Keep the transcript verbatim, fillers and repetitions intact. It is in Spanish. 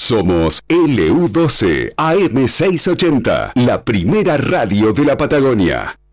Somos L U doce A M seiscientos ochenta, la primera radio de la Patagonia.